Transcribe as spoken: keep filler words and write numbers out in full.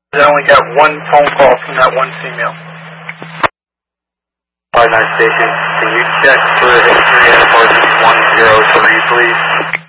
I only got one phone call from that one female. five nine station, can you check for history at apartment one zero three, please?